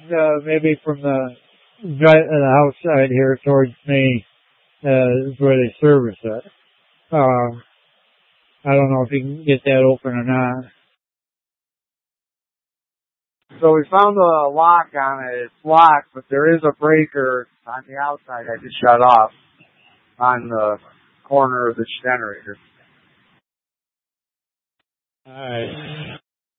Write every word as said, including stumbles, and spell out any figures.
uh, maybe from the, the outside here towards me, uh, is where they service it. Uh, I don't know if you can get that open or not. So we found a lock on it. It's locked, but there is a breaker on the outside that just shut off on the corner of the generator. All right.